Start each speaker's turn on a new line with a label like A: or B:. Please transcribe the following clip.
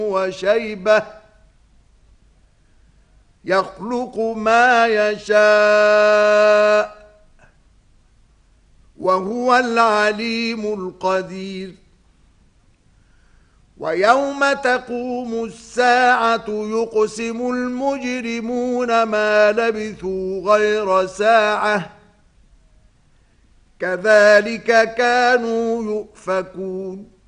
A: وشيبة يخلق ما يشاء وهو العليم القدير ويوم تقوم الساعة يقسم المجرمون ما لبثوا غير ساعة كذلك كانوا يؤفكون